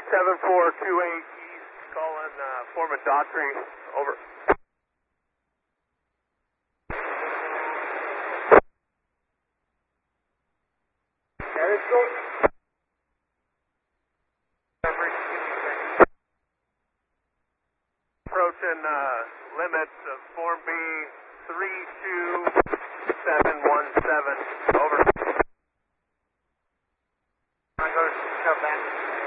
7428 East, calling Foreman Daughtry, over. Approaching limits of Form B 32717, over. I'm going to come back.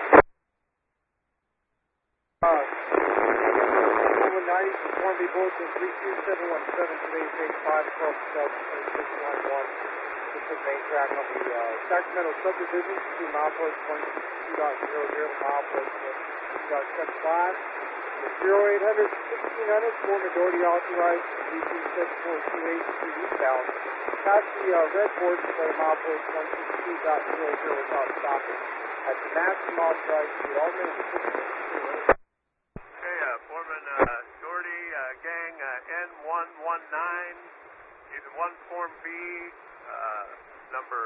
190, Form B bulletin 32717, today's date 5/12/2011. This is main track on the Sacramento subdivision between milepost 162.00 and milepost 162.75. 0800 1600, Form Doherty authorized DC 7428 eastbound. Past the red board display milepost 162.00 without stopping. At the maximum authorized speed, all minutes 6. Foreman Doherty, gang N119, using one Form B, number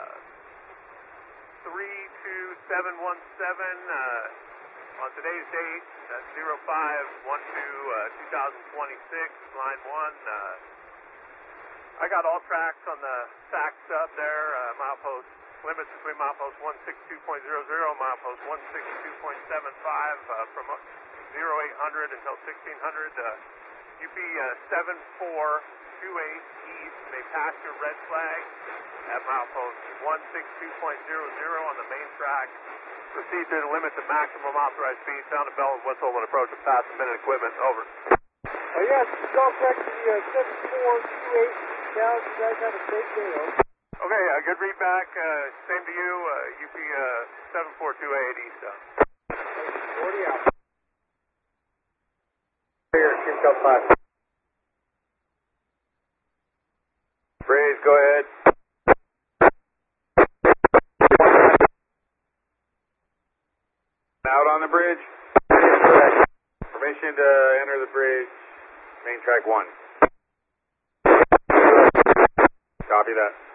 32717, on today's date, 05/12/2026, line 1. I got all tracks on the SAC sub there, milepost, limits between milepost 162.00 and milepost 162.75, from 0800 until 1600, UP 7428 East, may pass your red flag at milepost 162.00 on the main track. Proceed to the limits of maximum authorized speed, sound a bell and whistle when approaching past the minute equipment, over. Yes, call back to the 7428 down, you guys have a safe day, over. Okay, good read back, same to you, UP 7428 East. 40 out. Here, Q 5. Breeze, go ahead. Out on the bridge. Permission to enter the bridge. Main track 1. Copy that.